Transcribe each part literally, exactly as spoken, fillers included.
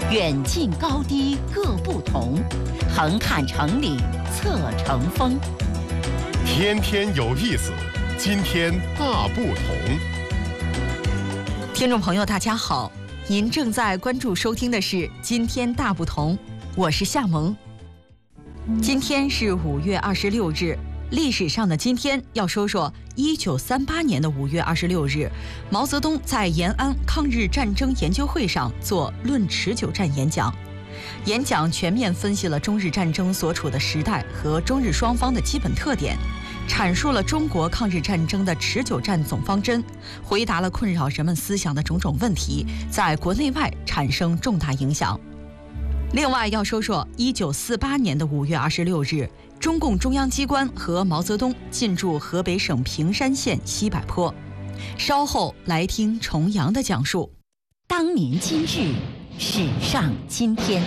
远近高低各不同，横看成岭侧成峰。 天天有意思，今天大不同。 听众朋友大家好，您正在关注收听的是《今天大不同》，我是夏萌。今天是五月二十六日，历史上的今天要说说一九三八年的五月二十六日，毛泽东在延安抗日战争研究会上做论持久战演讲。演讲全面分析了中日战争所处的时代和中日双方的基本特点，阐述了中国抗日战争的持久战总方针，回答了困扰人们思想的种种问题，在国内外产生重大影响。另外要说说一九四八年的五月二十六日，中共中央机关和毛泽东进驻河北省平山县西柏坡。稍后来听重阳的讲述。 当年今日，史上今天。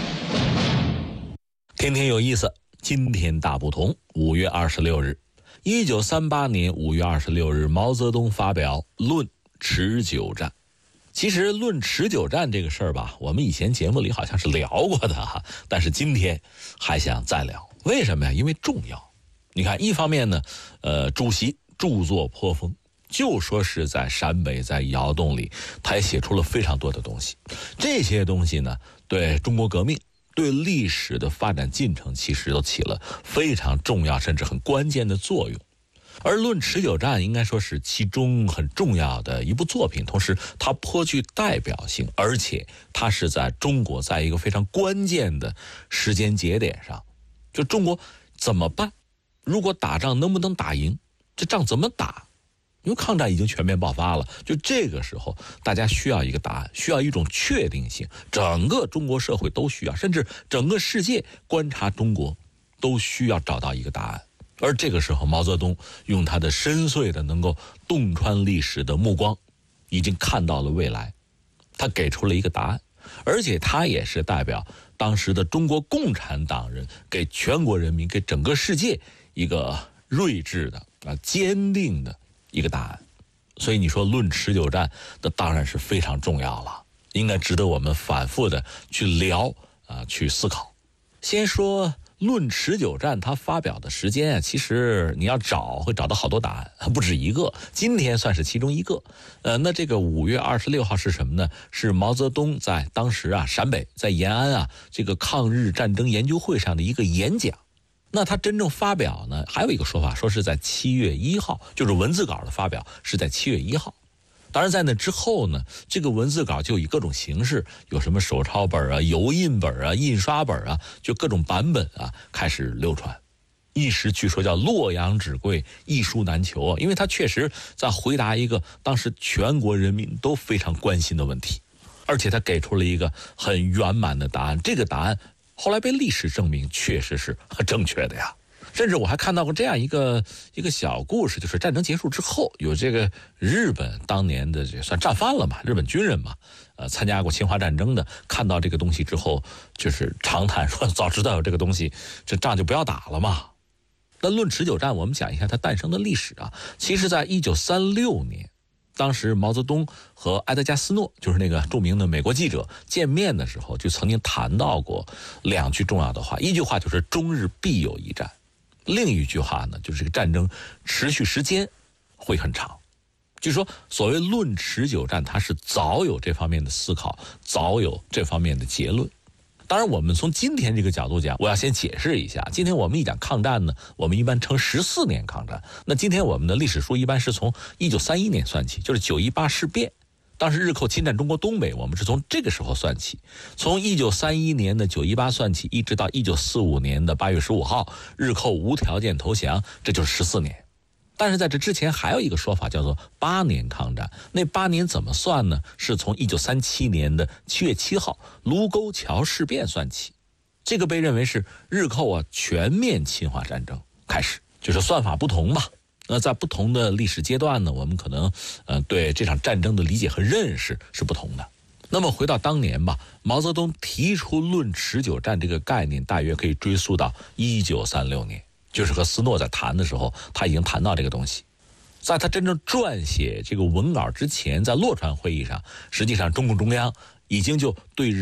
天天有意思，今天大不同。五月二十六日，一九三八年五月二十六日，毛泽东发表《论持久战》。其实论持久战这个事儿吧，我们以前节目里好像是聊过的哈，但是今天还想再聊。为什么呀？因为重要。你看，一方面呢，呃，主席著作颇丰，就说是在陕北在窑洞里，他也写出了非常多的东西。这些东西呢，对中国革命、对历史的发展进程，其实都起了非常重要甚至很关键的作用。而《论持久战》应该说是其中很重要的一部作品，同时它颇具代表性，而且它是在中国在一个非常关键的时间节点上，就中国怎么办？如果打仗能不能打赢？这仗怎么打？因为抗战已经全面爆发了，就这个时候大家需要一个答案，需要一种确定性，整个中国社会都需要，甚至整个世界观察中国都需要找到一个答案。而这个时候，毛泽东用他的深邃的能够洞穿历史的目光，已经看到了未来，他给出了一个答案，而且他也是代表当时的中国共产党人给全国人民、给整个世界一个睿智的啊坚定的一个答案。所以你说论持久战，那当然是非常重要了，应该值得我们反复的去聊啊，去思考。先说论持久战，它发表的时间啊，其实你要找会找到好多答案，不止一个。今天算是其中一个。呃，那这个五月二十六号是什么呢？是毛泽东在当时啊陕北在延安啊这个抗日战争研究会上的一个演讲。那他真正发表呢，还有一个说法，说是在七月一号，就是文字稿的发表是在七月一号。当然在那之后呢，这个文字稿就以各种形式，有什么手抄本啊、油印本啊、印刷本啊，就各种版本啊开始流传。一时据说叫洛阳纸贵，一书难求啊，因为他确实在回答一个当时全国人民都非常关心的问题，而且他给出了一个很圆满的答案。这个答案后来被历史证明确实是很正确的呀。甚至我还看到过这样一个一个小故事，就是战争结束之后，有这个日本当年的这算战犯了嘛，日本军人嘛，呃，参加过侵华战争的，看到这个东西之后，就是长叹说，早知道有这个东西，这仗就不要打了嘛。那论持久战，我们讲一下它诞生的历史啊。其实，在一九三六年，当时毛泽东和埃德加斯诺，就是那个著名的美国记者见面的时候，就曾经谈到过两句重要的话，一句话就是中日必有一战。另一句话呢，就是这个战争持续时间会很长。就是说，所谓论持久战，它是早有这方面的思考，早有这方面的结论。当然，我们从今天这个角度讲，我要先解释一下，今天我们一讲抗战呢，我们一般称十四年抗战。那今天我们的历史书一般是从一九三一年算起，就是九一八事变。当时日寇侵占中国东北，我们是从这个时候算起，从一九三一年的九一八算起，一直到一九四五年的八月十五号，日寇无条件投降，这就是十四年。但是在这之前还有一个说法叫做八年抗战，那八年怎么算呢？是从一九三七年的七月七号卢沟桥事变算起，这个被认为是日寇啊全面侵华战争开始，就是算法不同吧。那在不同的历史阶段呢，我们可能呃对这场战争的理解和认识是不同的。那么回到当年吧，毛泽东提出论持久战这个概念，大约可以追溯到一九三六年，就是和斯诺在谈的时候，他已经谈到这个东西。在他真正撰写这个文稿之前，在洛川会议上，实际上中共中央已经就对日